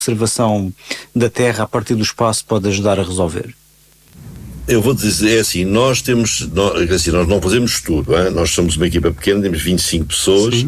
observação da Terra a partir do espaço pode ajudar a resolver? Eu vou dizer, assim, nós não fazemos tudo, hein? Nós somos uma equipa pequena, temos 25 pessoas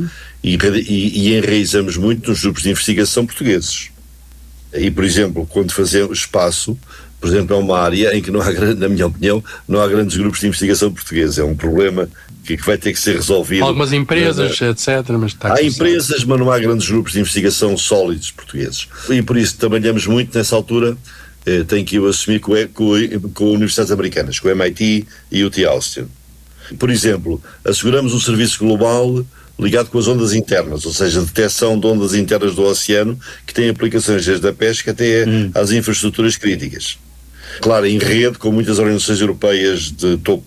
e enraizamos muito nos grupos de investigação portugueses. E, por exemplo, quando fazemos espaço, por exemplo, é uma área em que não há, na minha opinião, não há grandes grupos de investigação portugueses. É um problema que vai ter que ser resolvido. Algumas empresas, etc. Mas há empresas, mas não há grandes grupos de investigação sólidos portugueses. E por isso trabalhamos muito nessa altura. Tenho que eu assumir com universidades americanas, com o MIT e o T. Austin. Por exemplo, asseguramos um serviço global ligado com as ondas internas, ou seja, a detecção de ondas internas do oceano, que tem aplicações desde a pesca até às infraestruturas críticas. Claro, em rede com muitas organizações europeias de topo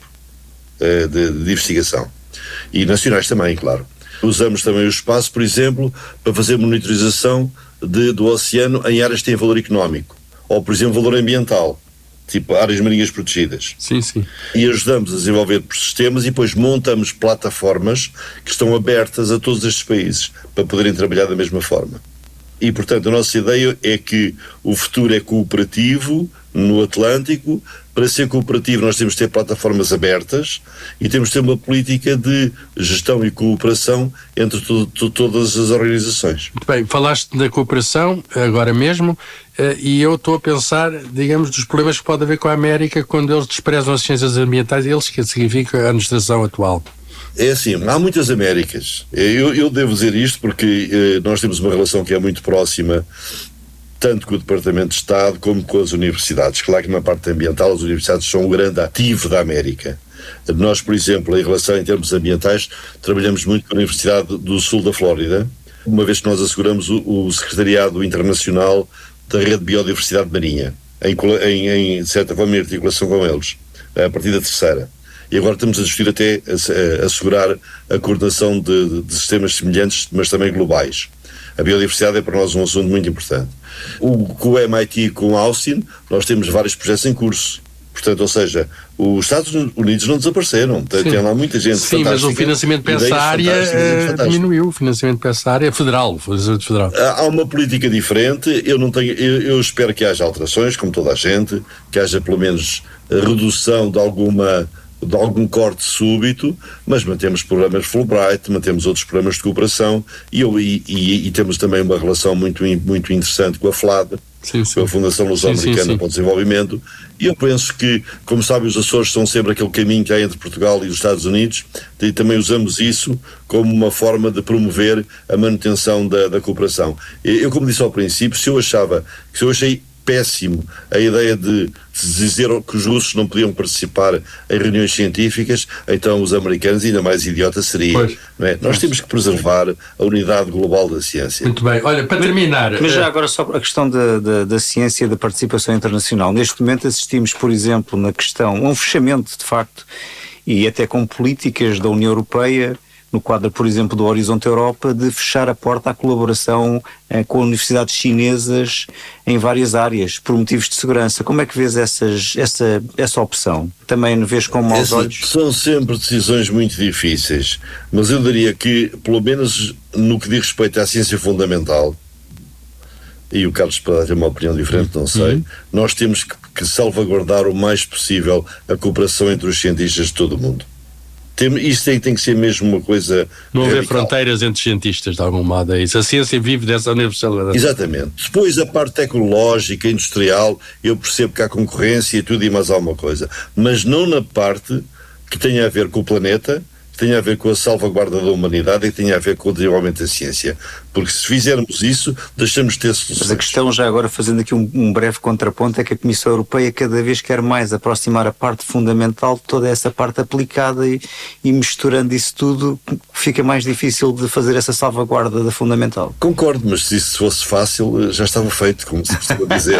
de investigação. E nacionais também, claro. Usamos também o espaço, por exemplo, para fazer monitorização do oceano em áreas que têm valor económico. Ou, por exemplo, valor ambiental, tipo áreas marinhas protegidas. Sim. E ajudamos a desenvolver sistemas e depois montamos plataformas que estão abertas a todos estes países para poderem trabalhar da mesma forma. E, portanto, a nossa ideia é que o futuro é cooperativo no Atlântico. Para ser cooperativo nós temos de ter plataformas abertas e temos de ter uma política de gestão e cooperação entre todas as organizações. Muito bem, falaste da cooperação agora mesmo e eu estou a pensar, digamos, dos problemas que pode haver com a América quando eles desprezam as ciências ambientais, eles que significa a administração atual. É assim, há muitas Américas. Eu devo dizer isto porque nós temos uma relação que é muito próxima tanto com o Departamento de Estado como com as universidades. Claro que na parte ambiental as universidades são o grande ativo da América. Nós, por exemplo, em relação em termos ambientais, trabalhamos muito com a Universidade do Sul da Flórida, uma vez que nós asseguramos o Secretariado Internacional da Rede de Biodiversidade Marinha, em certa forma em articulação com eles, a partir da terceira. E agora estamos a discutir até assegurar a coordenação de sistemas semelhantes, mas também globais. A biodiversidade é para nós um assunto muito importante. Com o MIT e com o Austin, nós temos vários projetos em curso. Portanto, ou seja, os Estados Unidos não desapareceram. Tem lá muita gente fantástica. Sim, mas o financiamento para essa área diminuiu. O financiamento para essa área federal. Há uma política diferente. Eu espero que haja alterações, como toda a gente, que haja pelo menos a redução de algum corte súbito, mas mantemos programas Fulbright, mantemos outros programas de cooperação e temos também uma relação muito interessante com a FLAD, com a Fundação Luso-Americana para o Desenvolvimento, e eu penso que, como sabem, os Açores são sempre aquele caminho que há entre Portugal e os Estados Unidos, e também usamos isso como uma forma de promover a manutenção da cooperação. Eu, como disse ao princípio, se eu achei péssimo a ideia de dizer que os russos não podiam participar em reuniões científicas, então os americanos ainda mais idiota seria. Não é? Nós temos que preservar a unidade global da ciência. Muito bem. Olha, para terminar... Mas já agora só a questão da ciência e da participação internacional. Neste momento assistimos, por exemplo, na questão, a um fechamento de facto, e até com políticas da União Europeia, no quadro, por exemplo, do Horizonte Europa, de fechar a porta à colaboração com universidades chinesas em várias áreas, por motivos de segurança. Como é que vês essa opção? Também vês com maus olhos? São sempre decisões muito difíceis, mas eu diria que, pelo menos no que diz respeito à ciência fundamental, e o Carlos poderá ter uma opinião diferente, não sei, nós temos que salvaguardar o mais possível a cooperação entre os cientistas de todo o mundo. Isto tem que ser mesmo uma coisa... Não haver fronteiras entre cientistas, de algum modo, é isso. A ciência vive dessa universalidade. Exatamente. Depois a parte tecnológica, industrial, eu percebo que há concorrência e tudo e mais alguma coisa. Mas não na parte que tem a ver com o planeta, que tem a ver com a salvaguarda da humanidade e que tem a ver com o desenvolvimento da ciência. Porque se fizermos isso, deixamos de ter soluções. Mas a questão, já agora fazendo aqui um breve contraponto, é que a Comissão Europeia cada vez quer mais aproximar a parte fundamental de toda essa parte aplicada e misturando isso tudo fica mais difícil de fazer essa salvaguarda da fundamental. Concordo, mas se isso fosse fácil já estava feito, como se costuma dizer.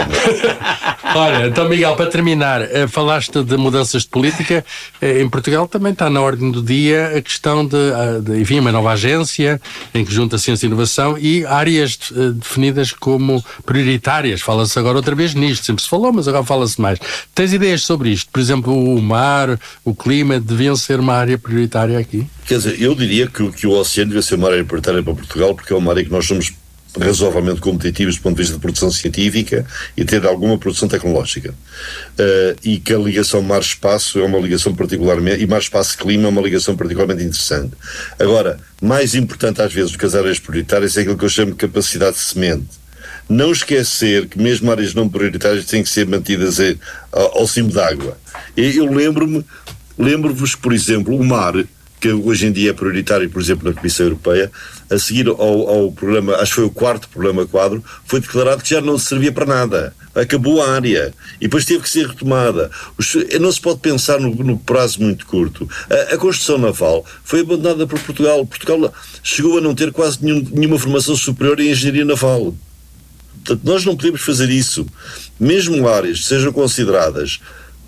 Olha, então Miguel, para terminar, falaste de mudanças de política. Em Portugal também está na ordem do dia a questão de enfim, uma nova agência em que junta ciência e inovação e áreas definidas como prioritárias. Fala-se agora outra vez nisto, sempre se falou, mas agora fala-se mais. Tens ideias sobre isto? Por exemplo, o mar, o clima, deviam ser uma área prioritária aqui? Quer dizer, eu diria que o oceano devia ser uma área prioritária para Portugal, porque é uma área que nós somos razoavelmente competitivos do ponto de vista de produção científica e ter alguma produção tecnológica. E que a ligação mar-espaço é uma ligação particularmente, e mar-espaço-clima é uma ligação particularmente interessante. Agora, mais importante às vezes do que as áreas prioritárias é aquilo que eu chamo de capacidade de semente. Não esquecer que mesmo áreas não prioritárias têm que ser mantidas ao cimo d'água. Eu lembro-vos, por exemplo, o mar, que hoje em dia é prioritário, por exemplo, na Comissão Europeia, a seguir ao programa, acho que foi o 4º programa quadro, foi declarado que já não servia para nada. Acabou a área. E depois teve que ser retomada. Não se pode pensar no prazo muito curto. A construção naval foi abandonada por Portugal. Portugal chegou a não ter quase nenhuma formação superior em engenharia naval. Portanto, nós não podemos fazer isso. Mesmo áreas que sejam consideradas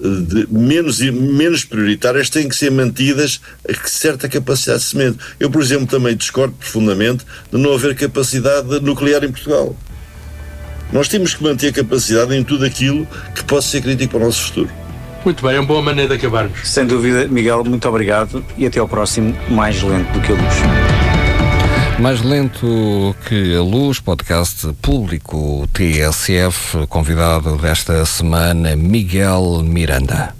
menos prioritárias têm que ser mantidas a certa capacidade de semente. Eu, por exemplo, também discordo profundamente de não haver capacidade nuclear em Portugal. Nós temos que manter a capacidade em tudo aquilo que possa ser crítico para o nosso futuro. Muito bem, é uma boa maneira de acabarmos. Sem dúvida, Miguel, muito obrigado e até ao próximo Mais Lento do que a Luz. Mais Lento que a Luz, podcast público TSF, convidado desta semana, Miguel Miranda.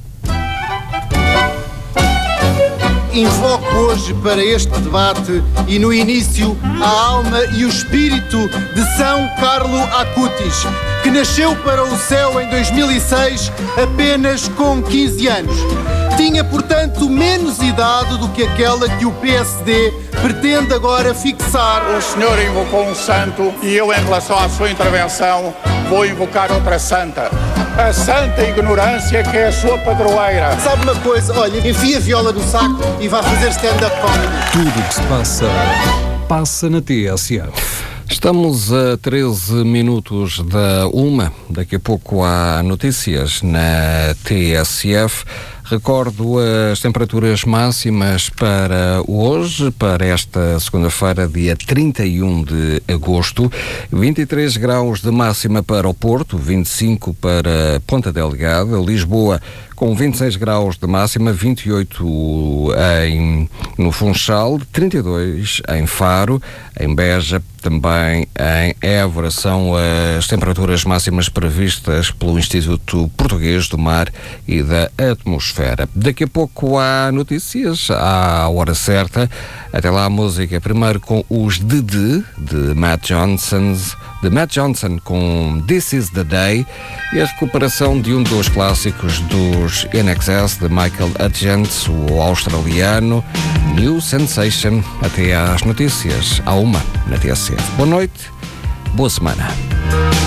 Invoco hoje para este debate e no início a alma e o espírito de São Carlo Acutis, que nasceu para o céu em 2006 apenas com 15 anos. Tinha, portanto, menos idade do que aquela que o PSD pretende agora fixar. O senhor invocou um santo e eu, em relação à sua intervenção, vou invocar outra santa. A santa ignorância, que é a sua padroeira. Sabe uma coisa? Olha, enfia a viola no saco e vá fazer stand-up comedy. Tudo o que se passa na TSF. Estamos a 13 minutos da 1. Daqui a pouco há notícias na TSF. Recordo as temperaturas máximas para hoje, para esta segunda-feira, dia 31 de agosto. 23 graus de máxima para o Porto, 25 para Ponta Delgada, Lisboa com 26 graus de máxima, 28 no Funchal, 32 em Faro, em Beja, também em Évora. São as temperaturas máximas previstas pelo Instituto Português do Mar e da Atmosfera. Daqui a pouco há notícias, à hora certa. Até lá a música, primeiro com os de Matt Johnson com This Is The Day e a recuperação de um dos clássicos dos INXS de Michael Hutchence, o australiano, New Sensation. Até às notícias, à 1 na TSF. Boa noite, boa semana.